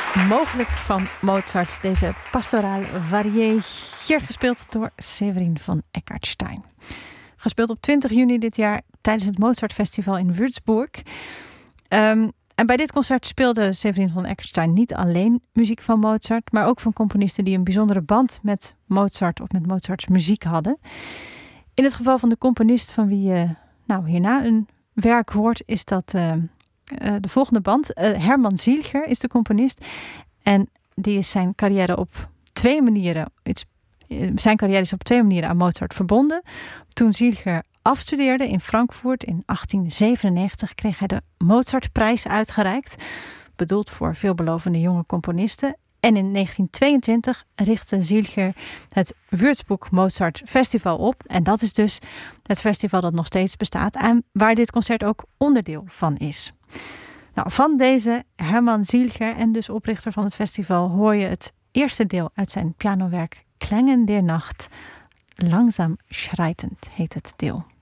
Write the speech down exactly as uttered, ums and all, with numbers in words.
Mogelijk van Mozart, deze pastoraal varié, hier gespeeld door Severin van Eckartstein. Gespeeld op twintig juni dit jaar tijdens het Mozartfestival in Würzburg. Um, en bij dit concert speelde Severin van Eckartstein niet alleen muziek van Mozart, maar ook van componisten die een bijzondere band met Mozart of met Mozarts muziek hadden. In het geval van de componist van wie je nou, hierna een werk hoort, is dat uh, uh, de volgende band. Uh, Hermann Zielger is de componist en die is zijn carrière op twee manieren, iets, zijn carrière is op twee manieren aan Mozart verbonden. Toen Zielger afstudeerde in Frankfurt in achttien zevenennegentig kreeg hij de Mozartprijs uitgereikt, bedoeld voor veelbelovende jonge componisten. En in negentien tweeëntwintig richtte Zielger het Würzburg Mozart Festival op. En dat is dus het festival dat nog steeds bestaat en waar dit concert ook onderdeel van is. Nou, van deze Hermann Zielger en dus oprichter van het festival hoor je het eerste deel uit zijn pianowerk Klängen der Nacht. Langzaam schreitend heet het deel.